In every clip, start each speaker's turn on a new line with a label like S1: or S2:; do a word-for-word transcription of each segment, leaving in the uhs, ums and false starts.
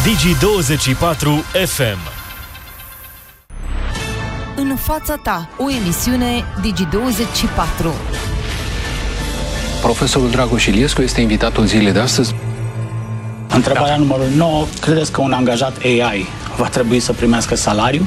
S1: Digi douăzeci și patru F M.
S2: În fața ta, o emisiune Digi douăzeci și patru.
S3: Profesorul Dragoș Iliescu este invitatul zilei de astăzi.
S4: Întrebarea da. numărul nouă. Credeți că un angajat A I va trebui să primească salariu?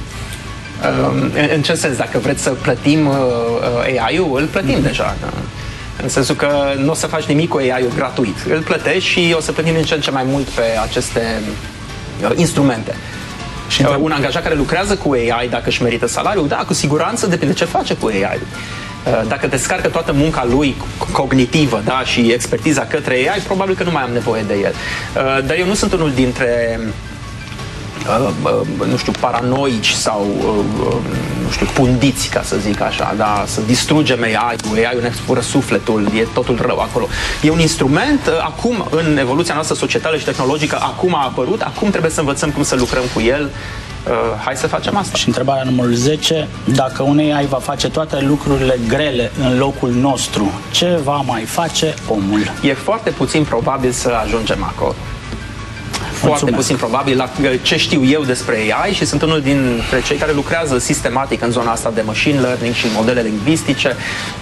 S5: În ce sens? Dacă vreți să plătim A I-ul, îl plătim mm-hmm. deja. În sensul că nu o să faci nimic cu A I-ul gratuit. Îl plătești și o să plătim din ce în ce mai mult pe aceste instrumente. Și uh, un angajat care lucrează cu A I, dacă își merită salariul, da, cu siguranță, depinde ce face cu A I-ul. Uh, dacă descarcă toată munca lui cognitivă, da, și expertiza către A I, probabil că nu mai am nevoie de el. Uh, dar eu nu sunt unul dintre Uh, uh, nu știu, paranoici sau uh, nu știu, pundiți, ca să zic așa, da, să distrugem A I-ul, A I-ul ne fură sufletul, e totul rău acolo. E un instrument, uh, acum, în evoluția noastră societală și tehnologică, acum a apărut, acum trebuie să învățăm cum să lucrăm cu el. Uh, hai să facem asta.
S4: Și întrebarea numărul zece, dacă un A I va face toate lucrurile grele în locul nostru, ce va mai face omul?
S5: E foarte puțin probabil să ajungem acolo. Foarte
S4: Mulțumesc.
S5: puțin probabil la ce știu eu despre A I și sunt unul dintre cei care lucrează sistematic în zona asta de machine learning și modele lingvistice.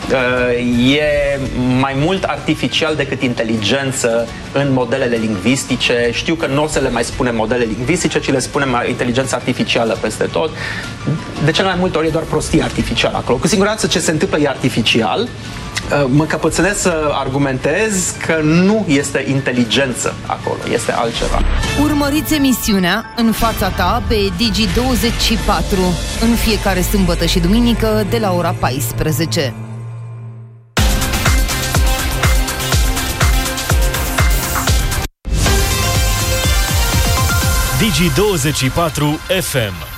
S5: E mai mult artificial decât inteligență în modelele lingvistice. Știu că nu o să le mai spunem modele lingvistice, ci le spunem inteligență artificială peste tot. De cel mai multe ori e doar prostie artificială acolo. Cu siguranță ce se întâmplă e artificial. Mă căpățânesc să argumentez că nu este inteligență acolo, este altceva.
S2: Urmăriți emisiunea În fața ta pe Digi douăzeci și patru în fiecare sâmbătă și duminică de la ora paisprezece.
S1: Digi douăzeci și patru F M.